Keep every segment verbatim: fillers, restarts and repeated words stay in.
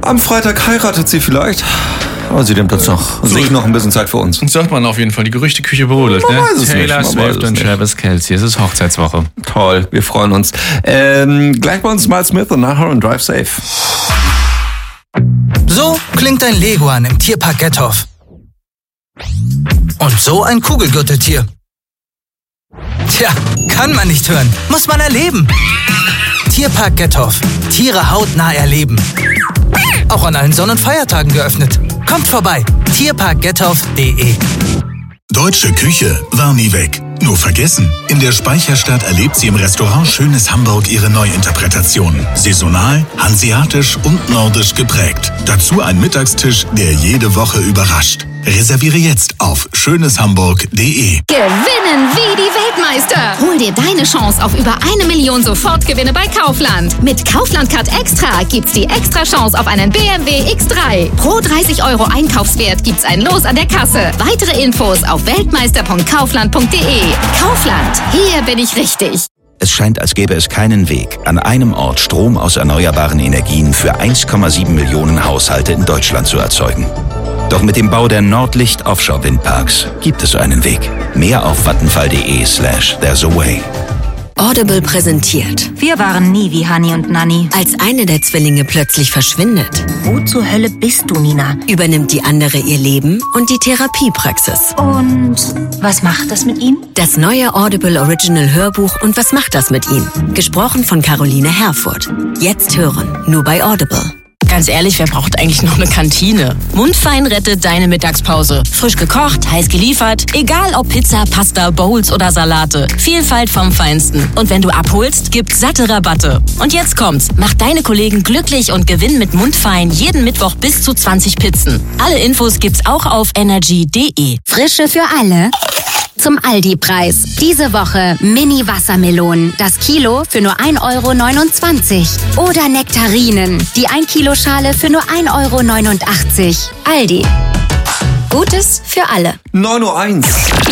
Am Freitag heiratet sie vielleicht. Aber sie nimmt uns noch, so, sich noch ein bisschen Zeit für uns. Sagt man auf jeden Fall, die Gerüchteküche brodelt, ne? Taylor Swift und Travis Kelce, es ist Hochzeitswoche. Toll, wir freuen uns. Ähm, gleich bei uns Miles Smith und nachher und Drive Safe. So klingt ein Leguan im Tierpark Gethoff. Und so ein Kugelgürteltier. Tja, kann man nicht hören, muss man erleben. Tierpark Gethoff, Tiere hautnah erleben. Auch an allen Sonn- und Feiertagen geöffnet. Kommt vorbei, tierpark gethoff punkt de. Deutsche Küche war nie weg. Nur vergessen. In der Speicherstadt erlebt sie im Restaurant Schönes Hamburg ihre Neuinterpretation. Saisonal, hanseatisch und nordisch geprägt. Dazu ein Mittagstisch, der jede Woche überrascht. Reserviere jetzt auf schönes hamburg punkt de. Gewinnen wie die Weltmeister. Hol dir deine Chance auf über eine Million Sofortgewinne bei Kaufland. Mit Kaufland Card Extra gibt's die extra Chance auf einen B M W X drei. Pro dreißig Euro Einkaufswert gibt's ein Los an der Kasse. Weitere Infos auf weltmeister punkt kaufland punkt de. Kaufland, hier bin ich richtig. Es scheint, als gäbe es keinen Weg, an einem Ort Strom aus erneuerbaren Energien für eins Komma sieben Millionen Haushalte in Deutschland zu erzeugen. Doch mit dem Bau der Nordlicht Offshore Windparks gibt es einen Weg. Mehr auf vattenfall.de slash there's a way. Audible präsentiert. Wir waren nie wie Hani und Nanni. Als eine der Zwillinge plötzlich verschwindet. Wo zur Hölle bist du, Nina? Übernimmt die andere ihr Leben und die Therapiepraxis. Und was macht das mit ihm? Das neue Audible Original Hörbuch und was macht das mit ihm? Gesprochen von Caroline Herfurth. Jetzt hören, nur bei Audible. Ganz ehrlich, wer braucht eigentlich noch eine Kantine? Mundfein rettet deine Mittagspause. Frisch gekocht, heiß geliefert. Egal ob Pizza, Pasta, Bowls oder Salate. Vielfalt vom Feinsten. Und wenn du abholst, gibt's satte Rabatte. Und jetzt kommt's. Mach deine Kollegen glücklich und gewinn mit Mundfein jeden Mittwoch bis zu zwanzig Pizzen. Alle Infos gibt's auch auf energy punkt de. Frische für alle. Zum Aldi-Preis. Diese Woche Mini-Wassermelonen. Das Kilo für nur ein Euro neunundzwanzig. Oder Nektarinen. Die ein Kilo Schale für nur ein Euro neunundachtzig. Aldi. Gutes für alle. neun Uhr eins.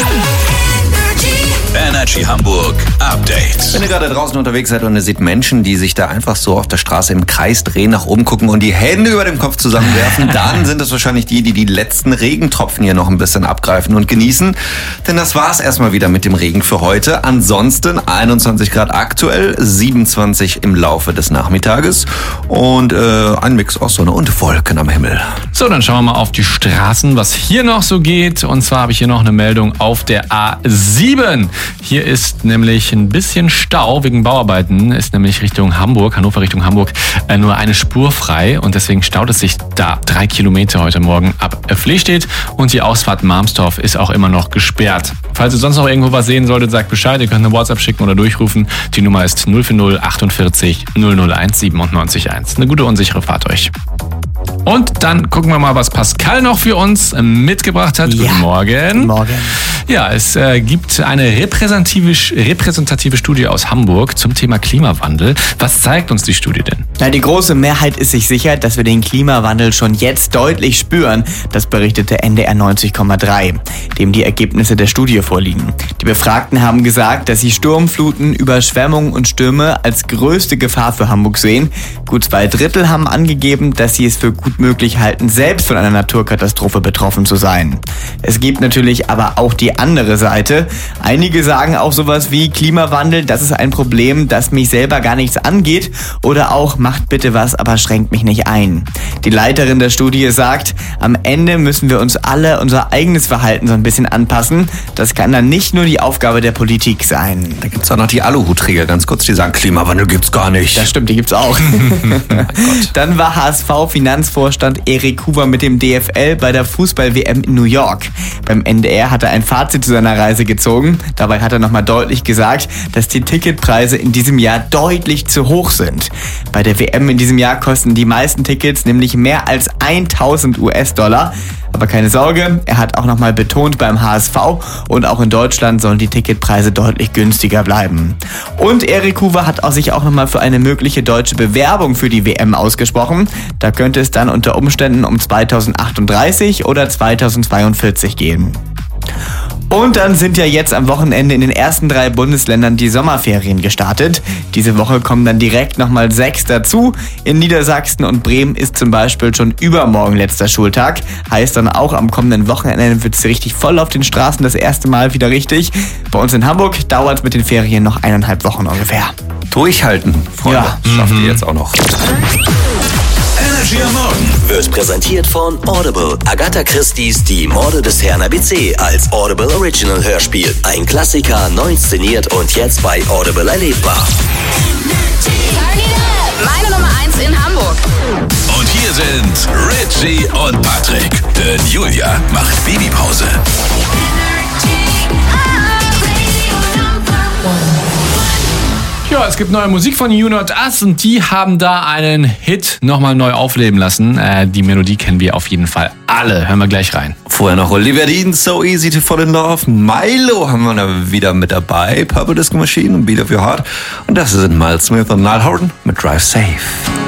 Energy Hamburg Update. Wenn ihr gerade draußen unterwegs seid und ihr seht Menschen, die sich da einfach so auf der Straße im Kreis drehen, nach oben gucken und die Hände über dem Kopf zusammenwerfen, dann sind es wahrscheinlich die, die die letzten Regentropfen hier noch ein bisschen abgreifen und genießen. Denn das war's erstmal wieder mit dem Regen für heute. Ansonsten einundzwanzig Grad aktuell, siebenundzwanzig im Laufe des Nachmittages und äh, ein Mix aus Sonne und Wolken am Himmel. So, dann schauen wir mal auf die Straßen, was hier noch so geht. Und zwar habe ich hier noch eine Meldung auf der A sieben. Hier ist nämlich ein bisschen Stau wegen Bauarbeiten, ist nämlich Richtung Hamburg, Hannover Richtung Hamburg, äh, nur eine Spur frei und deswegen staut es sich da drei Kilometer heute Morgen ab Flehstedt und die Ausfahrt Marmstorf ist auch immer noch gesperrt. Falls ihr sonst noch irgendwo was sehen solltet, sagt Bescheid, ihr könnt eine WhatsApp schicken oder durchrufen. Die Nummer ist null vier null achtundvierzig null null eins siebenundneunzig eins. Eine gute und sichere Fahrt euch. Und dann gucken wir mal, was Pascal noch für uns mitgebracht hat. Ja. Guten Morgen. Guten Morgen. Ja, es äh, gibt eine repräsentative, repräsentative Studie aus Hamburg zum Thema Klimawandel. Was zeigt uns die Studie denn? Na, die große Mehrheit ist sich sicher, dass wir den Klimawandel schon jetzt deutlich spüren. Das berichtete N D R neunzig Komma drei, dem die Ergebnisse der Studie vorliegen. Die Befragten haben gesagt, dass sie Sturmfluten, Überschwemmungen und Stürme als größte Gefahr für Hamburg sehen. Gut zwei Drittel haben angegeben, dass sie es für gut möglich halten, selbst von einer Naturkatastrophe betroffen zu sein. Es gibt natürlich aber auch die andere Seite. Einige sagen auch sowas wie Klimawandel, das ist ein Problem, das mich selber gar nichts angeht, oder auch macht bitte was, aber schränkt mich nicht ein. Die Leiterin der Studie sagt, am Ende müssen wir uns alle unser eigenes Verhalten so ein bisschen anpassen. Das kann dann nicht nur die Aufgabe der Politik sein. Da gibt's auch noch die Aluhutträger, ganz kurz, die sagen, Klimawandel gibt's gar nicht. Das stimmt, die gibt's auch. Dann war H S V-Finanzvorstand Erik Huber mit dem D F L bei der Fußball-W M in New York. Beim N D R hat er ein Fazit zu seiner Reise gezogen. Dabei hat er nochmal deutlich gesagt, dass die Ticketpreise in diesem Jahr deutlich zu hoch sind. Bei der W M in diesem Jahr kosten die meisten Tickets nämlich mehr als tausend US-Dollar. Aber keine Sorge, er hat auch nochmal betont, beim H S V und auch in Deutschland sollen die Ticketpreise deutlich günstiger bleiben. Und Erik Huber hat auch sich auch nochmal für eine mögliche deutsche Bewerbung für die W M ausgesprochen. Da könnte es dann unter Umständen um zweitausendachtunddreißig oder zweitausendzweiundvierzig gehen. Und dann sind ja jetzt am Wochenende in den ersten drei Bundesländern die Sommerferien gestartet. Diese Woche kommen dann direkt nochmal sechs dazu. In Niedersachsen und Bremen ist zum Beispiel schon übermorgen letzter Schultag. Heißt dann auch am kommenden Wochenende wird es richtig voll auf den Straßen, das erste Mal wieder richtig. Bei uns in Hamburg dauert es mit den Ferien noch eineinhalb Wochen ungefähr. Durchhalten, Freunde. Ja. Schafft ihr jetzt auch noch. Energy am Morgen wird präsentiert von Audible. Agatha Christie's Die Morde des Herrn A B C als Audible Original Hörspiel. Ein Klassiker, neu inszeniert und jetzt bei Audible erlebbar. Meine Nummer eins in Hamburg. Und hier sind Richie und Patrick. Denn Julia macht Babypause. Ja, es gibt neue Musik von You Not Us und die haben da einen Hit nochmal neu aufleben lassen. Äh, die Melodie kennen wir auf jeden Fall alle. Hören wir gleich rein. Vorher noch Olivia Dean, So Easy to Fall in Love. Milo haben wir da wieder mit dabei. Purple Disco Machine und Beat of Your Heart. Und das sind Miles Smith und Niall Horan mit Drive Safe.